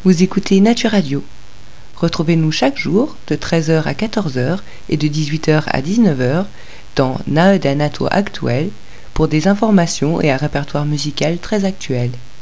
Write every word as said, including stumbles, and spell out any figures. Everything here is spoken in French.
Vous écoutez Nature Radio. Retrouvez-nous chaque jour de treize heures à quatorze heures et de dix-huit heures à dix-neuf heures dans Nahe der Natur aktuell pour des informations et un répertoire musical très actuel.